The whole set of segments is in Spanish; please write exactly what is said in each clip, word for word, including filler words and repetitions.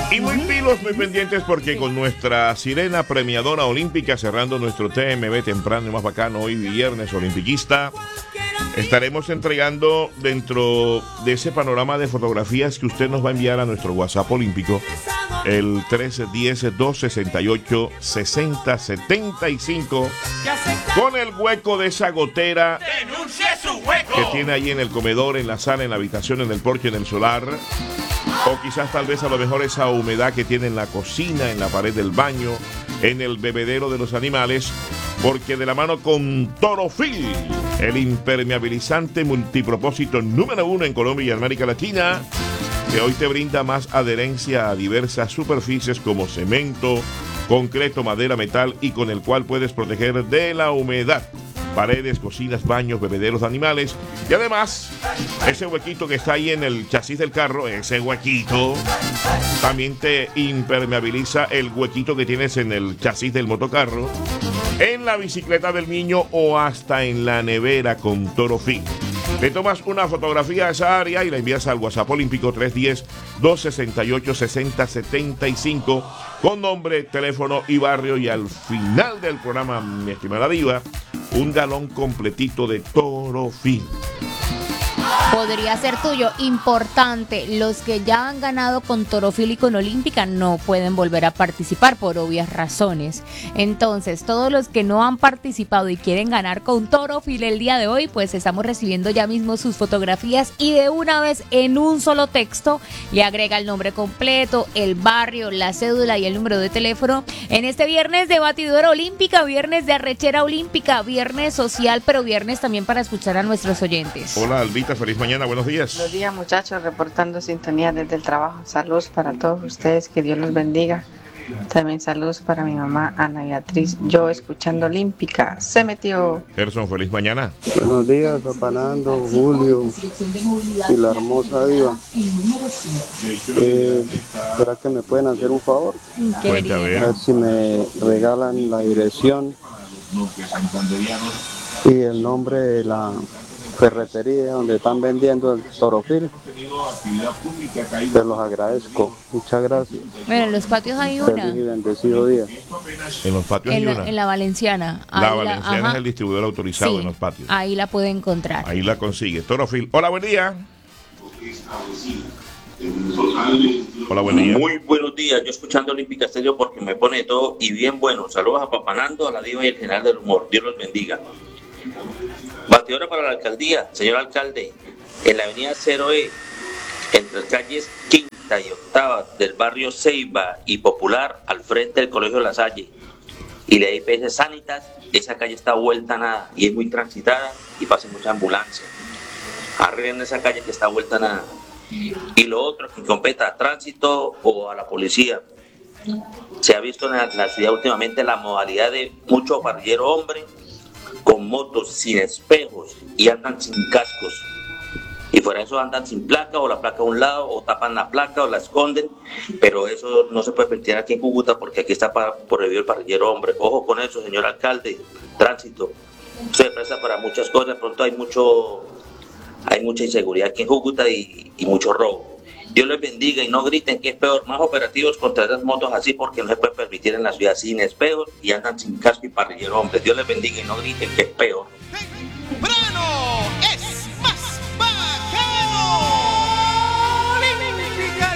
Y muy pilos, muy pendientes, porque con nuestra sirena premiadora olímpica cerrando nuestro T M B temprano y más bacano hoy viernes olimpiquista, estaremos entregando dentro de ese panorama de fotografías que usted nos va a enviar a nuestro WhatsApp olímpico, el trece diez dos sesenta y ocho sesenta setenta y cinco, con el hueco de esa gotera que tiene ahí en el comedor, en la sala, en la habitación, en el porche, en el solar. O quizás tal vez a lo mejor esa humedad que tiene en la cocina, en la pared del baño, en el bebedero de los animales, porque de la mano con Torofil, el impermeabilizante multipropósito número uno en Colombia y América Latina, que hoy te brinda más adherencia a diversas superficies como cemento, concreto, madera, metal, y con el cual puedes proteger de la humedad paredes, cocinas, baños, bebederos de animales. Y además, ese huequito que está ahí en el chasis del carro, ese huequito también te impermeabiliza el huequito que tienes en el chasis del motocarro, en la bicicleta del niño o hasta en la nevera con Torofil. Le tomas una fotografía a esa área y la envías al WhatsApp olímpico tres diez dos sesenta y ocho sesenta setenta y cinco con nombre, teléfono y barrio, y al final del programa, mi estimada diva, un galón completito de Torofil. Podría ser tuyo. Importante, los que ya han ganado con Torofil y con Olímpica no pueden volver a participar por obvias razones. Entonces, todos los que no han participado y quieren ganar con Torofil el día de hoy, pues estamos recibiendo ya mismo sus fotografías, y de una vez en un solo texto le agrega el nombre completo, el barrio, la cédula y el número de teléfono. En este viernes de batidora olímpica, viernes de arrechera olímpica, viernes social, pero viernes también para escuchar a nuestros oyentes. Hola, Albita, feliz mañana, buenos días. Buenos días, muchachos, reportando sintonía desde el trabajo. Saludos para todos ustedes, que Dios los bendiga. También saludos para mi mamá Ana Beatriz. Yo escuchando Olímpica, se metió. Gerson, feliz mañana. Buenos días, Papá Nando, Julio y la hermosa diva. Eh, ¿Será que me pueden hacer un favor? Cuente, a A ver. ver si me regalan la dirección y el nombre de la ferretería donde están vendiendo el Torofil. Te los agradezco. Muchas gracias. Bueno, en los patios hay una. Feliz y bendecido día. En los patios En hay la, una. en la Valenciana. La Ahí Valenciana ajá. es el distribuidor autorizado Sí, en los patios. ahí la puede encontrar. Ahí la consigue. Torofil. Hola, buen día. Hola, buen día. Muy buenos días, yo escuchando Olímpica Estéreo porque me pone todo y bien bueno. Saludos a Papá Nando, a la diva y el general del humor. Dios los bendiga. Batidora para la alcaldía, señor alcalde, en la avenida cero E, entre las calles Quinta y Octava del barrio Ceiba y Popular, al frente del Colegio La Salle y la I P S Sanitas, esa calle está vuelta a nada y es muy transitada y pasa mucha ambulancia. Arreglen esa calle que está vuelta a nada. Y lo otro que compete a tránsito o a la policía. Se ha visto en la, la ciudad últimamente la modalidad de mucho parrillero hombre con motos sin espejos y andan sin cascos. Y fuera de eso andan sin placa, o la placa a un lado, o tapan la placa, o la esconden. Pero eso no se puede permitir aquí en Cúcuta porque aquí está para, prohibido el parrillero hombre. Ojo con eso, señor alcalde. Tránsito se presta para muchas cosas. De pronto hay mucho... Hay mucha inseguridad aquí en Cúcuta y, y mucho robo. Dios les bendiga y no griten que es peor. Más operativos contra esas motos así porque no se puede permitir en la ciudad sin espejos y andan sin casco y parrillero hombre. Dios les bendiga y no griten que es peor. ¡Temprano es más bacano! Olímpica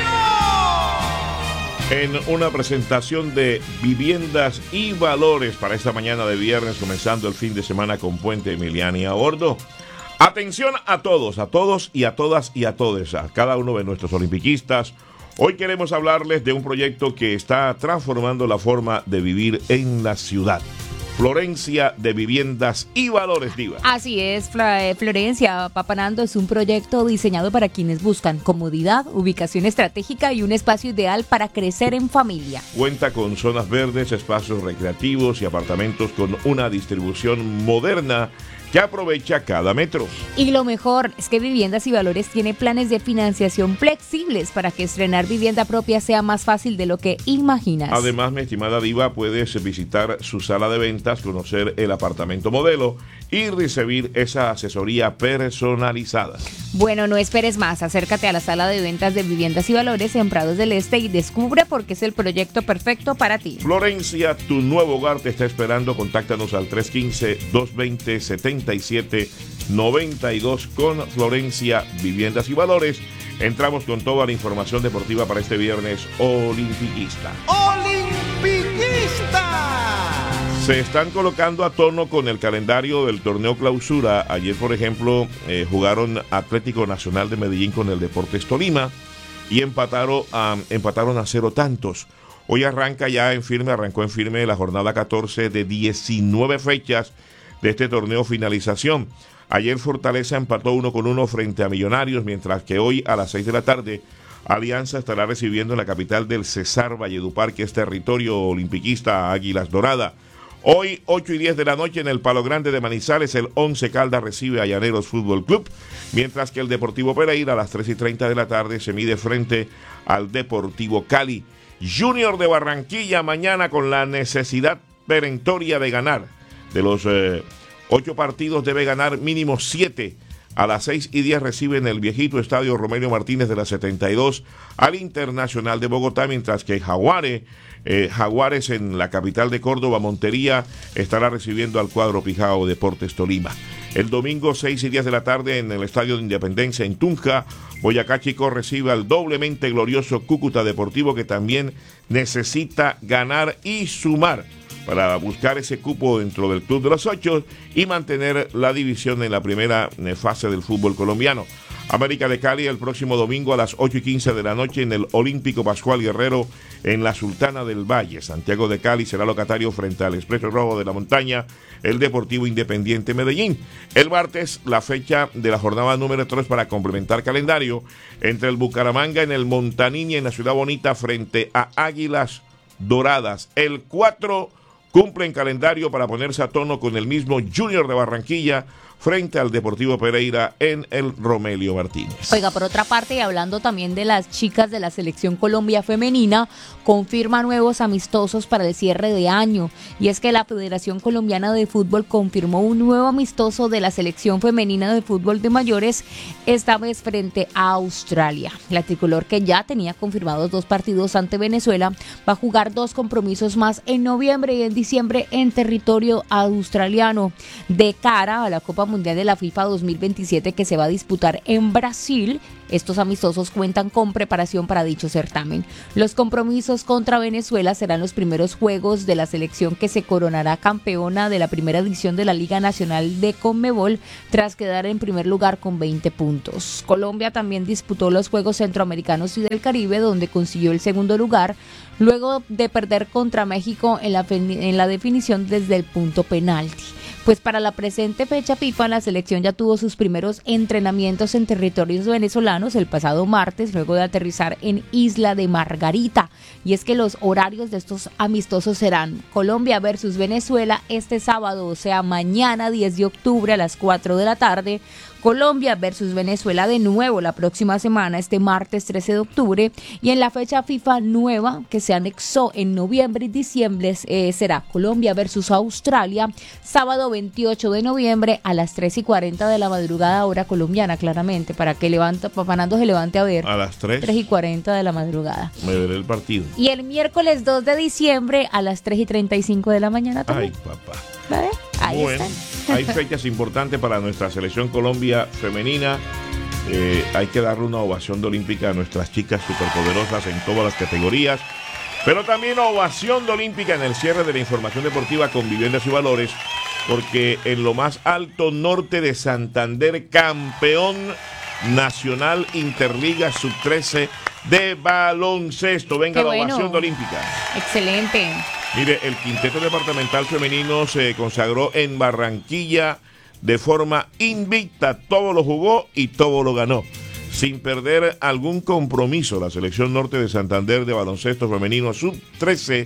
Estéreo. En una presentación de viviendas y valores para esta mañana de viernes, comenzando el fin de semana con Puente Emiliani a bordo. Atención a todos, a todos y a todas y a todes, a cada uno de nuestros olimpiquistas. Hoy queremos hablarles de un proyecto que está transformando la forma de vivir en la ciudad. Florencia de Viviendas y Valores, diva. Así es, Fla- Florencia, Papá Nando es un proyecto diseñado para quienes buscan comodidad, ubicación estratégica y un espacio ideal para crecer en familia. Cuenta con zonas verdes, espacios recreativos y apartamentos con una distribución moderna que aprovecha cada metro. Y lo mejor es que Viviendas y Valores tiene planes de financiación flexibles para que estrenar vivienda propia sea más fácil de lo que imaginas. Además, mi estimada diva, puedes visitar su sala de ventas, conocer el apartamento modelo y recibir esa asesoría personalizada. Bueno, no esperes más, acércate a la sala de ventas de Viviendas y Valores en Prados del Este y descubre por qué es el proyecto perfecto para ti. Florencia, tu nuevo hogar te está esperando. Contáctanos al tres uno cinco, dos dos cero, siete siete nueve dos con Florencia Viviendas y Valores. Entramos con toda la información deportiva para este viernes olimpiquista. ¡Olimpiquista! Se están colocando a tono con el calendario del torneo clausura. Ayer, por ejemplo, eh, jugaron Atlético Nacional de Medellín con el Deportes Tolima y empataron a, empataron a cero tantos. Hoy arranca ya en firme, arrancó en firme la jornada catorce de diecinueve fechas de este torneo finalización. Ayer Fortaleza empató uno con uno frente a Millonarios, mientras que hoy a las seis de la tarde Alianza estará recibiendo en la capital del Cesar Valledupar, que es territorio olimpiquista, Águilas Dorada. Hoy, ocho y diez de la noche, en el Palo Grande de Manizales, el Once Caldas recibe a Llaneros Fútbol Club, mientras que el Deportivo Pereira a las tres y treinta de la tarde se mide frente al Deportivo Cali. Junior de Barranquilla mañana con la necesidad perentoria de ganar. De los eh, ocho partidos debe ganar mínimo siete. A las seis y diez recibe en el viejito estadio Romelio Martínez de la setenta y dos al Internacional de Bogotá, mientras que Jaguares, eh, Jaguares en la capital de Córdoba, Montería, estará recibiendo al cuadro Pijao Deportes Tolima. El domingo seis y diez de la tarde en el Estadio de Independencia en Tunja, Boyacá Chico recibe al doblemente glorioso Cúcuta Deportivo, que también necesita ganar y sumar para buscar ese cupo dentro del Club de los Ocho y mantener la división en la primera fase del fútbol colombiano. América de Cali el próximo domingo a las ocho y quince de la noche en el Olímpico Pascual Guerrero en la Sultana del Valle. Santiago de Cali será locatario frente al Expreso Rojo de la Montaña, el Deportivo Independiente Medellín. El martes, la fecha de la jornada número tres para complementar calendario entre el Bucaramanga en el Montanini en la Ciudad Bonita frente a Águilas Doradas. El cuatro cumple en calendario para ponerse a tono con el mismo Junior de Barranquilla frente al Deportivo Pereira en el Romelio Martínez. Oiga, por otra parte, y hablando también de las chicas de la Selección Colombia Femenina, confirma nuevos amistosos para el cierre de año. Y es que la Federación Colombiana de Fútbol confirmó un nuevo amistoso de la Selección Femenina de Fútbol de Mayores, esta vez frente a Australia. La tricolor, que ya tenía confirmados dos partidos ante Venezuela, va a jugar dos compromisos más en noviembre y en diciembre en territorio australiano, de cara a la Copa Mundial de la FIFA dos mil veintisiete que se va a disputar en Brasil. Estos amistosos cuentan con preparación para dicho certamen. Los compromisos contra Venezuela serán los primeros juegos de la selección, que se coronará campeona de la primera edición de la Liga Nacional de Conmebol tras quedar en primer lugar con veinte puntos. Colombia también disputó los Juegos Centroamericanos y del Caribe, donde consiguió el segundo lugar luego de perder contra México en la, en la definición desde el punto penalti. Pues para la presente fecha FIFA, la selección ya tuvo sus primeros entrenamientos en territorios venezolanos el pasado martes, luego de aterrizar en Isla de Margarita. Y es que los horarios de estos amistosos serán Colombia versus Venezuela este sábado, o sea mañana diez de octubre a las cuatro de la tarde. Colombia versus Venezuela de nuevo la próxima semana, este martes trece de octubre, y en la fecha FIFA nueva que se anexó en noviembre y diciembre eh, será Colombia versus Australia, sábado veintiocho de noviembre a las tres y cuarenta de la madrugada, hora colombiana, claramente, para que levanta, Papanando se levante a ver. A las tres. tres y cuarenta de la madrugada. Me veré el partido. Y el miércoles dos de diciembre a las tres y treinta y cinco de la mañana también. Ay, papá. ¿Vale? Ahí bueno, están. Hay fechas importantes para nuestra selección Colombia femenina. Eh, hay que darle una ovación de olímpica a nuestras chicas superpoderosas en todas las categorías, pero también ovación de olímpica en el cierre de la información deportiva con Viviendas y Valores, porque en lo más alto norte de Santander, campeón nacional Interliga sub trece de baloncesto. Venga, Qué la bueno. ovación de olímpica. Excelente. Mire, el quinteto departamental femenino se consagró en Barranquilla de forma invicta. Todo lo jugó y todo lo ganó, sin perder algún compromiso. La selección norte de Santander de baloncesto femenino sub trece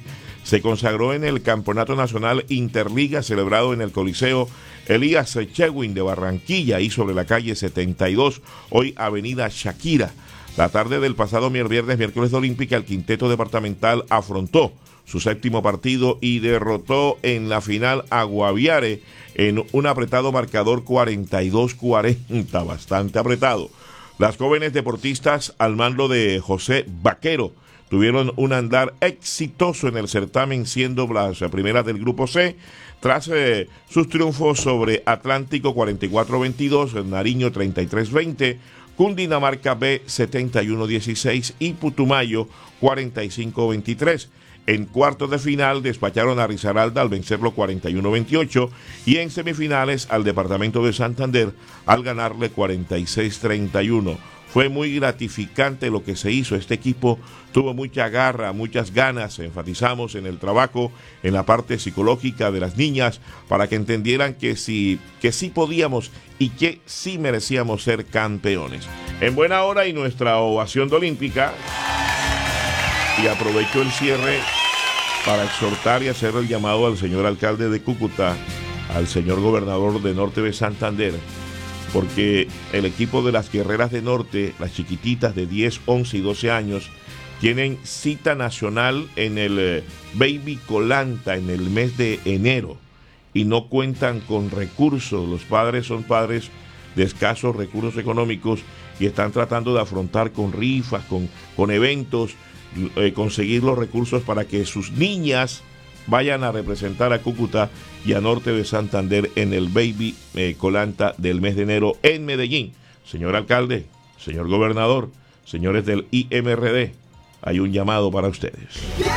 se consagró en el Campeonato Nacional Interliga celebrado en el Coliseo Elías Chewin de Barranquilla, ahí sobre la calle setenta y dos, hoy Avenida Shakira. La tarde del pasado viernes, miércoles de Olímpica, el quinteto departamental afrontó su séptimo partido y derrotó en la final a Guaviare en un apretado marcador cuarenta y dos cuarenta, bastante apretado. Las jóvenes deportistas al mando de José Vaquero tuvieron un andar exitoso en el certamen, siendo las primeras del grupo C, tras eh, sus triunfos sobre Atlántico cuarenta y cuatro veintidós, Nariño treinta y tres veinte, Cundinamarca B setenta y uno dieciséis y Putumayo cuarenta y cinco veintitrés. En cuartos de final despacharon a Risaralda al vencerlo cuarenta y uno veintiocho y en semifinales al departamento de Santander al ganarle cuarenta y seis treinta y uno. Fue muy gratificante lo que se hizo. Este equipo tuvo mucha garra, muchas ganas. Enfatizamos en el trabajo, en la parte psicológica de las niñas, para que entendieran que sí, que sí podíamos y que sí merecíamos ser campeones. En buena hora y nuestra ovación de olímpica. Y aprovecho el cierre para exhortar y hacer el llamado al señor alcalde de Cúcuta, al señor gobernador de Norte de Santander, porque el equipo de las guerreras de Norte, las chiquititas de diez, once y doce años, tienen cita nacional en el eh, Baby Colanta en el mes de enero y no cuentan con recursos. Los padres son padres de escasos recursos económicos y están tratando de afrontar con rifas, con, con eventos, eh, conseguir los recursos para que sus niñas vayan a representar a Cúcuta y a Norte de Santander en el Baby eh, Colanta del mes de enero en Medellín. Señor alcalde, señor gobernador, señores del I M R D, hay un llamado para ustedes.